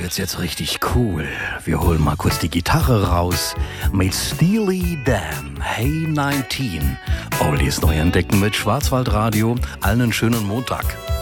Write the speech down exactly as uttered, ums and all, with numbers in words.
wird's jetzt richtig cool. Wir holen mal kurz die Gitarre raus. Mit Steely Dan, Hey neunzehn. Oldies neu entdecken mit Schwarzwaldradio. Allen einen schönen Montag.